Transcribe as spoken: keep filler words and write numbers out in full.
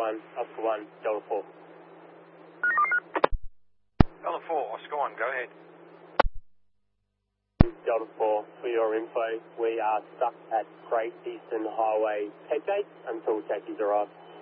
one, Oscar one, Delta four. Delta four, Oscar one, go ahead. Delta four, for your info, we are stuck at Great Eastern Highway head gate until taxis arrive.